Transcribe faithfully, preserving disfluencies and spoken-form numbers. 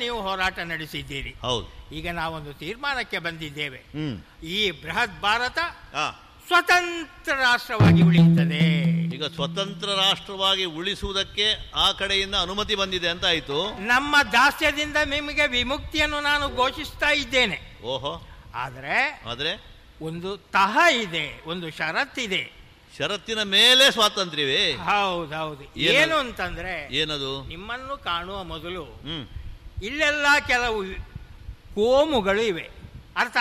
ನೀವು ಹೋರಾಟ ನಡೆಸಿದ್ದೀರಿ. ಹೌದು. ಈಗ ನಾವೊಂದು ತೀರ್ಮಾನಕ್ಕೆ ಬಂದಿದ್ದೇವೆ. ಹ್ಮ್ ಈ ಬೃಹತ್ ಭಾರತ ಆ, ಸ್ವತಂತ್ರ ರಾಷ್ಟ್ರವಾಗಿ ಉಳಿಯುತ್ತದೆ. ಈಗ ಸ್ವತಂತ್ರ ರಾಷ್ಟ್ರವಾಗಿ ಉಳಿಸುವುದಕ್ಕೆ ಆ ಕಡೆಯಿಂದ ಅನುಮತಿ ಬಂದಿದೆ ಅಂತ ಆಯ್ತು. ನಮ್ಮ ದಾಸ್ಯದಿಂದ ನಿಮಗೆ ವಿಮುಕ್ತಿಯನ್ನು ನಾನು ಘೋಷಿಸ್ತಾ ಇದ್ದೇನೆ. ಓಹೋ. ಆದರೆ ಆದ್ರೆ ಒಂದು ತಹ ಇದೆ, ಒಂದು ಷರತ್ತಿದೆ. ಷರತ್ತಿನ ಮೇಲೆ ಸ್ವಾತಂತ್ರ್ಯವೇ? ಹೌದೌದು. ಏನು ಅಂತಂದ್ರೆ, ಏನದು? ನಿಮ್ಮನ್ನು ಕಾಣುವ ಮೊದಲು ಹ್ಮ್ ಇಲ್ಲೆಲ್ಲ ಕೆಲವು ಕೋಮುಗಳು ಇವೆ.